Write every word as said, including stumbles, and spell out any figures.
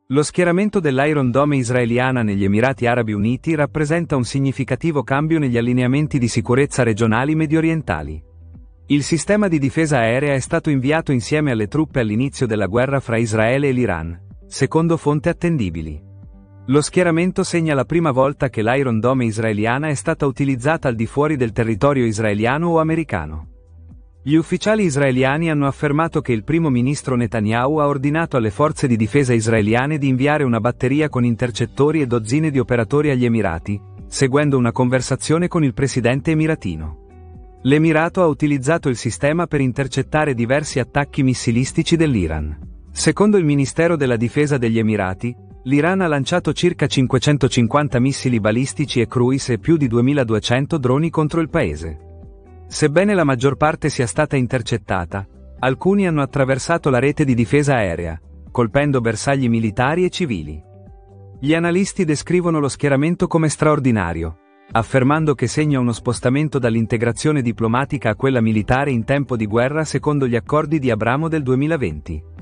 Lo schieramento dell'Iron Dome israeliana negli Emirati Arabi Uniti rappresenta un significativo cambio negli allineamenti di sicurezza regionali mediorientali. Il sistema di difesa aerea è stato inviato insieme alle truppe all'inizio della guerra fra Israele e l'Iran, secondo fonti attendibili. Lo schieramento segna la prima volta che l'Iron Dome israeliana è stata utilizzata al di fuori del territorio israeliano o americano. Gli ufficiali israeliani hanno affermato che il primo ministro Netanyahu ha ordinato alle forze di difesa israeliane di inviare una batteria con intercettori e dozzine di operatori agli Emirati, seguendo una conversazione con il presidente emiratino. L'Emirato ha utilizzato il sistema per intercettare diversi attacchi missilistici dell'Iran. Secondo il Ministero della Difesa degli Emirati, l'Iran ha lanciato circa cinquecentocinquanta missili balistici e cruise e più di duemiladuecento droni contro il paese. Sebbene la maggior parte sia stata intercettata, alcuni hanno attraversato la rete di difesa aerea, colpendo bersagli militari e civili. Gli analisti descrivono lo schieramento come straordinario, affermando che segna uno spostamento dall'integrazione diplomatica a quella militare in tempo di guerra secondo gli accordi di Abramo del duemilaventi.